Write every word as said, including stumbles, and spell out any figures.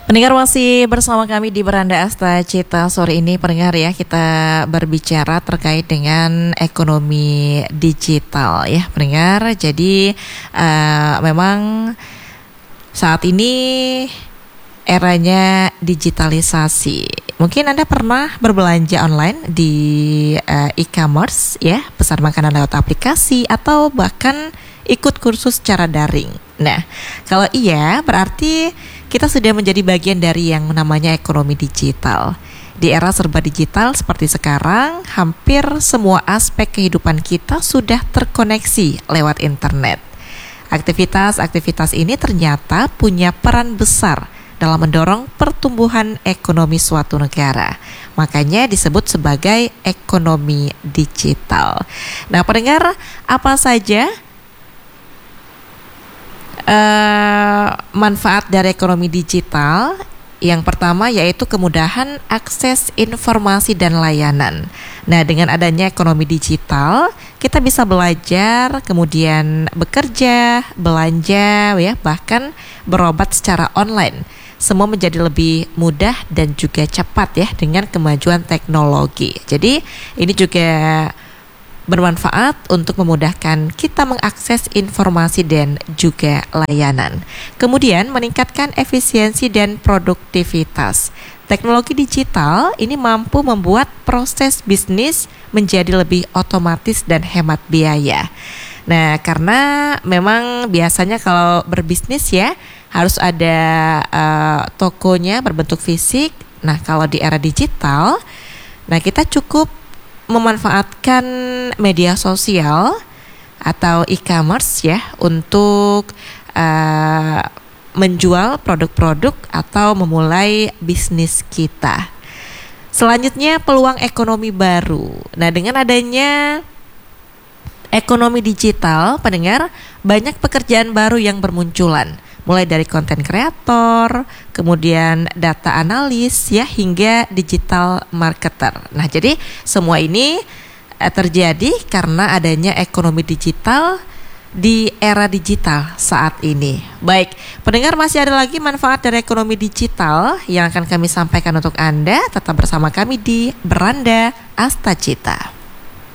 Pendengar masih bersama kami di Beranda Asta Cita. Sore ini pendengar ya, kita berbicara terkait dengan ekonomi digital ya pendengar. Jadi uh, memang saat ini eranya digitalisasi. Mungkin Anda pernah berbelanja online di uh, e-commerce ya, pesan makanan lewat aplikasi atau bahkan ikut kursus secara daring. Nah, kalau iya berarti kita sudah menjadi bagian dari yang namanya ekonomi digital. Di era serba digital seperti sekarang, hampir semua aspek kehidupan kita sudah terkoneksi lewat internet. Aktivitas-aktivitas ini ternyata punya peran besar dalam mendorong pertumbuhan ekonomi suatu negara. Makanya disebut sebagai ekonomi digital. Nah, pendengar, apa saja Uh, manfaat dari ekonomi digital? Yang pertama yaitu kemudahan akses informasi dan layanan. Nah, dengan adanya ekonomi digital, kita bisa belajar, kemudian bekerja, belanja, ya, bahkan berobat secara online. Semua menjadi lebih mudah dan juga cepat ya dengan kemajuan teknologi. Jadi ini juga bermanfaat untuk memudahkan kita mengakses informasi dan juga layanan. Kemudian meningkatkan efisiensi dan produktivitas. Teknologi digital ini mampu membuat proses bisnis menjadi lebih otomatis dan hemat biaya. Nah, karena memang biasanya kalau berbisnis ya harus ada uh, tokonya berbentuk fisik. Nah, kalau di era digital, nah kita cukup memanfaatkan media sosial atau e-commerce ya untuk uh, menjual produk-produk atau memulai bisnis kita. Selanjutnya, peluang ekonomi baru. Nah, dengan adanya ekonomi digital, pendengar, banyak pekerjaan baru yang bermunculan. Mulai dari konten kreator, kemudian data analis ya, hingga digital marketer. Nah, jadi semua ini eh, terjadi karena adanya ekonomi digital di era digital saat ini. Baik, pendengar, masih ada lagi manfaat dari ekonomi digital yang akan kami sampaikan untuk Anda. Tetap bersama kami di Beranda Asta Cita.